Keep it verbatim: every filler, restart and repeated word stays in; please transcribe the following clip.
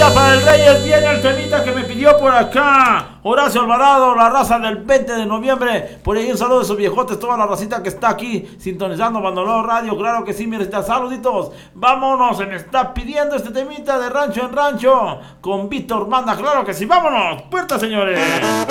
Rafael Reyes, viene el temita que me pidió por acá Horacio Alvarado, la raza del veinte de noviembre. Por ahí un saludo de sus viejotes, toda la racita que está aquí sintonizando Bandolero Radio. Claro que sí, mi recita, saluditos. Vámonos, se me está pidiendo este temita de Rancho en Rancho con Víctor Banda. Claro que sí, vámonos, puerta señores.